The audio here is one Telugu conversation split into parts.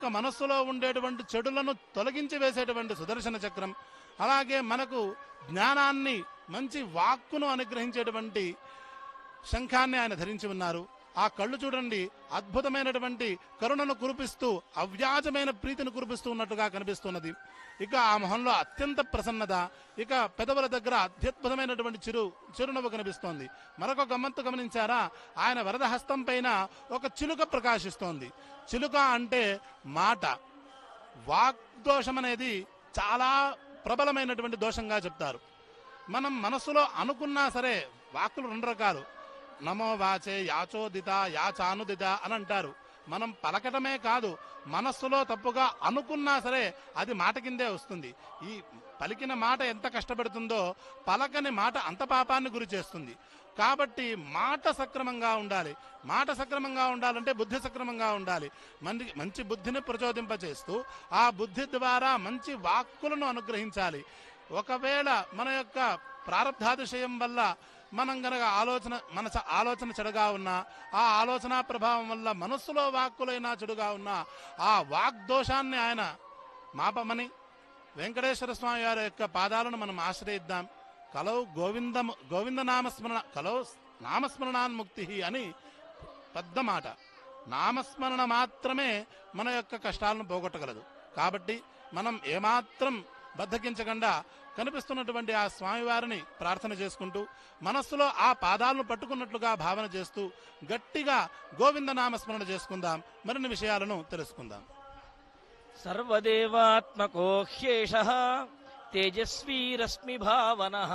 మనస్సులో ఉండేటువంటి చెడులను తొలగించి వేసేటువంటి సుదర్శన చక్రం, అలాగే మనకు జ్ఞానాన్ని మంచి వాక్కును అనుగ్రహించేటువంటి శంఖాన్ని ఆయన ధరించి ఉన్నారు. ఆ కళ్ళు చూడండి, అద్భుతమైనటువంటి కరుణను కురిపిస్తూ అవ్యాజమైన ప్రీతిని కురిపిస్తూ ఉన్నట్టుగా కనిపిస్తున్నది. ఇక ఆ మొహంలో అత్యంత ప్రసన్నత, ఇక పెదవుల దగ్గర అత్యద్భుతమైనటువంటి చిరునవ్వు కనిపిస్తోంది. మరొక గమ్మత్తు గమనించారా? ఆయన వరద హస్తం పైన ఒక చిలుక ప్రకాశిస్తోంది. చిలుక అంటే మాట. వాగ్దోషం అనేది చాలా ప్రబలమైనటువంటి దోషంగా చెప్తారు. మనం మనస్సులో అనుకున్నా సరే, వాక్కులు రెండు రకాలు, నమో వాచే యాచోదిత యాచానుదిత అని అంటారు. మనం పలకటమే కాదు, మనస్సులో తప్పుగా అనుకున్నా సరే అది మాట కిందే వస్తుంది. ఈ పలికిన మాట ఎంత కష్టపెడుతుందో పలకని మాట అంత పాపాన్ని గురి చేస్తుంది. కాబట్టి మాట సక్రమంగా ఉండాలి. మాట సక్రమంగా ఉండాలంటే బుద్ధి సక్రమంగా ఉండాలి. మంచి బుద్ధిని ప్రచోదింపచేస్తూ ఆ బుద్ధి ద్వారా మంచి వాక్కులను అనుగ్రహించాలి. ఒకవేళ మన యొక్క ప్రారబ్ధాతిశయం వల్ల మనం గనక ఆలోచన చెడుగా ఉన్నా, ఆ ఆలోచన ప్రభావం వల్ల మనస్సులో వాక్కులైనా చెడుగా ఉన్నా, ఆ వాగ్దోషాన్ని ఆయన మాపమని వెంకటేశ్వర స్వామి వారి యొక్క పాదాలను మనం ఆశ్రయిద్దాం. కలౌ గోవింద నామస్మరణాన్ముక్తి అని పెద్ద మాట. నామస్మరణ మాత్రమే మన యొక్క కష్టాలను పోగొట్టగలదు. కాబట్టి మనం ఏమాత్రం బద్దకించకుండా కనిపిస్తున్నటువంటి ఆ స్వామివారిని ప్రార్థన చేసుకుంటూ మనస్సులో ఆ పాదాలను పట్టుకున్నట్లుగా భావన చేస్తూ గట్టిగా గోవింద నామస్మరణ చేసుకుందాం. మరిన్ని విషయాలను తెలుసుకుందాం. సర్వదేవాత్మకో హ్యేషః తేజస్వీ రశ్మి భావనః.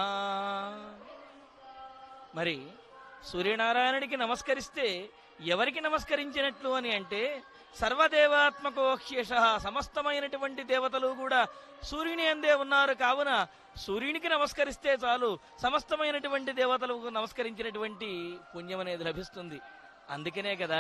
మరి సూర్యనారాయణుడికి నమస్కరిస్తే ఎవరికి నమస్కరించినట్లు అని అంటే, సర్వదేవాత్మకో హ్యేషః, సమస్తమైనటువంటి దేవతలు కూడా సూర్యుని అందే ఉన్నారు. కావున సూర్యునికి నమస్కరిస్తే చాలు, సమస్తమైనటువంటి దేవతలకు నమస్కరించినటువంటి పుణ్యం అనేది లభిస్తుంది. అందుకనే కదా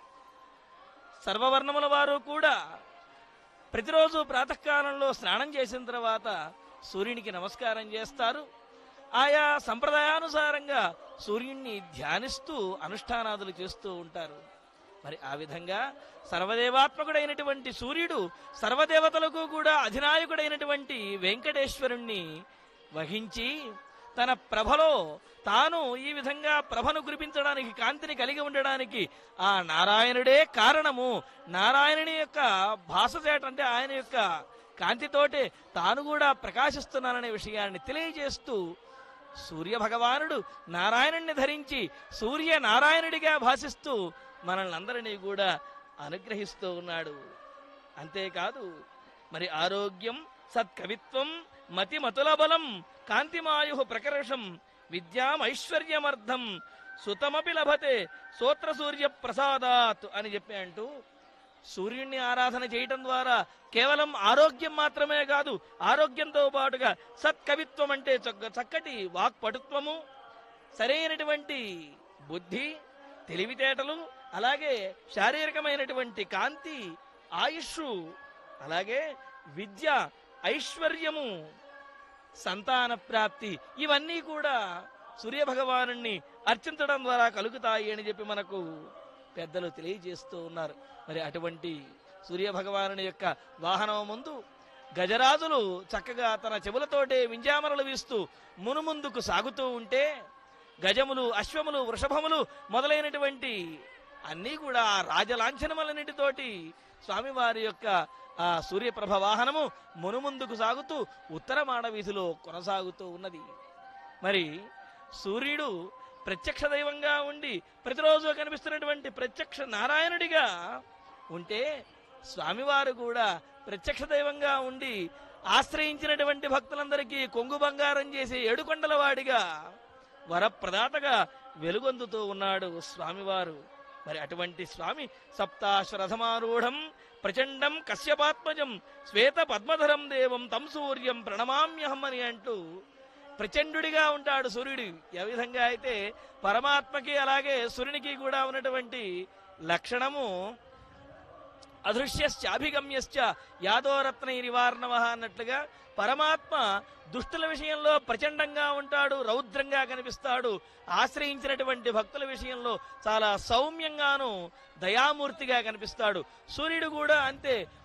సర్వవర్ణముల వారు కూడా ప్రతిరోజు ప్రాతకాలంలో స్నానం చేసిన తర్వాత సూర్యునికి నమస్కారం చేస్తారు. ఆయా సంప్రదాయానుసారంగా సూర్యుణ్ణి ధ్యానిస్తూ అనుష్ఠానాదులు చేస్తూ ఉంటారు. మరి ఆ విధంగా సర్వదేవాత్మకుడైనటువంటి సూర్యుడు సర్వదేవతలకు కూడా అధినాయకుడైనటువంటి వెంకటేశ్వరుణ్ణి వహించి తన ప్రభలో తాను ఈ విధంగా ప్రభను కురిపించడానికి, కాంతిని కలిగి ఉండడానికి ఆ నారాయణుడే కారణము. నారాయణుని యొక్క భాషచేట అంటే ఆయన యొక్క కాంతితోటే తాను కూడా ప్రకాశిస్తున్నాననే విషయాన్ని తెలియజేస్తూ సూర్య భగవానుడు నారాయణుణ్ణి ధరించి సూర్య నారాయణుడిగా భాషిస్తూ మనల్ని అందరినీ కూడా అనుగ్రహిస్తూ ఉన్నాడు. అంతేకాదు మరి ఆరోగ్యం, సత్కవిత్వం, మతిమతుల బలం, కాంతిమాయు ప్రకర్షం, విద్యామైశ్వర్యమర్థం, సుతమపి లభతే సోత్ర సూర్య ప్రసాదాత్ అని చెప్పి అంటూ సూర్యుణ్ణి ఆరాధన చేయటం ద్వారా కేవలం ఆరోగ్యం మాత్రమే కాదు, ఆరోగ్యంతో పాటుగా సత్కవిత్వం అంటే చక్కటి వాక్పటుత్వము, సరైనటువంటి బుద్ధి, తెలివితేటలు, అలాగే శారీరకమైనటువంటి కాంతి, ఆయుష్, అలాగే విద్య, ఐశ్వర్యము, సంతాన ప్రాప్తి, ఇవన్నీ కూడా సూర్యభగవాను అర్చించడం ద్వారా కలుగుతాయి అని చెప్పి మనకు పెద్దలు తెలియజేస్తూ ఉన్నారు. మరి అటువంటి సూర్యభగవాను యొక్క వాహనం ముందు గజరాజులు చక్కగా తన చెవులతోటే వింజామరలు వీస్తూ మునుముందుకు సాగుతూ ఉంటే గజములు, అశ్వములు, వృషభములు మొదలైనటువంటి అన్నీ కూడా రాజలాంఛనములన్నిటితోటి స్వామివారి యొక్క ఆ సూర్యప్రభ వాహనము మునుముందుకు సాగుతూ ఉత్తర మాడవీధిలో కొనసాగుతూ ఉన్నది. మరి సూర్యుడు ప్రత్యక్ష దైవంగా ఉండి ప్రతిరోజు కనిపిస్తున్నటువంటి ప్రత్యక్ష నారాయణుడిగా ఉంటే, స్వామివారు కూడా ప్రత్యక్ష దైవంగా ఉండి ఆశ్రయించినటువంటి భక్తులందరికీ కొంగు బంగారం చేసే ఏడుకొండల వాడిగా వరప్రదాతగా వెలుగొందుతూ ఉన్నాడు స్వామివారు. మరి అటువంటి స్వామి సప్తాశ్వరథమారూఢం ప్రచండం కశ్యపాత్మజం శ్వేత పద్మధరం దేవం తం సూర్యం ప్రణమామ్యహం అని అంటూ ప్రచండుడిగా ఉంటాడు సూర్యుడు. ఏ విధంగా అయితే పరమాత్మకి అలాగే సూర్యునికి కూడా ఉన్నటువంటి లక్షణము అదృశ్యశ్చాభిగమ్యశ్చ యాదోరత్నైరివార్ణవ అన్నట్లుగా పరమాత్మ దుష్టుల విషయంలో ప్రచండంగా ఉంటాడు, రౌద్రంగా కనిపిస్తాడు. ఆశ్రయించినటువంటి భక్తుల విషయంలో చాలా సౌమ్యంగాను దయామూర్తిగా కనిపిస్తాడు. సూర్యుడు కూడా అంతే,